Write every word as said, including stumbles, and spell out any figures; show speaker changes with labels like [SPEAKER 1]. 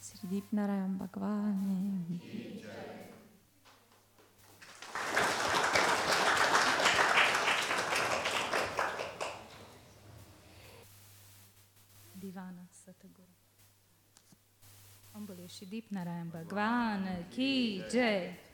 [SPEAKER 1] Sri Deepnarayan Bhagwan. Divana Satguru. Om Bole Shri Deepnarayan Bhagwan ki jai.